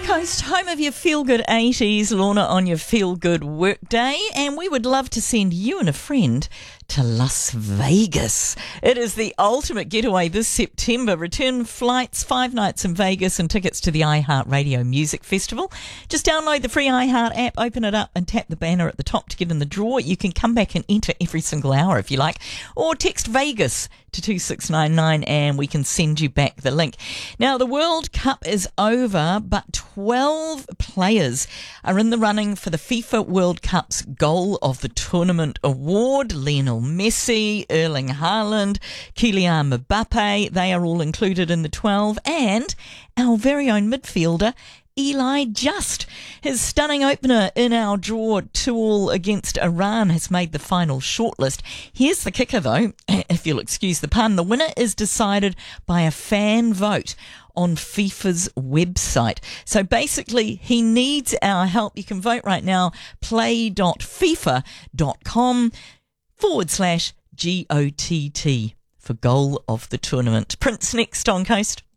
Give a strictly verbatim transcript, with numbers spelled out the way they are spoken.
Coast, home of your feel-good eighties, Lorna on your feel-good workday, and we would love to send you and a friend to Las Vegas. It is the ultimate getaway this September. Return flights, five nights in Vegas, and tickets to the iHeartRadio Music Festival. Just download the free iHeart app, open it up, and tap the banner at the top to get in the draw. You can come back and enter every single hour if you like, or text Vegas to two six nine nine and we can send you back the link. Now, the World Cup is over, but twelve players are in the running for the FIFA World Cup's Goal of the Tournament award. Lionel Messi, Erling Haaland, Kylian Mbappe, they are all included in the twelve, and our very own midfielder Eli Just. His stunning opener in our draw two all against Iran has made the final shortlist. Here's the kicker though, if you'll excuse the pun. The winner is decided by a fan vote on FIFA's website. So basically, he needs our help. You can vote right now, play.fifa.com forward slash G O T T for goal of the tournament. Prince next on Coast.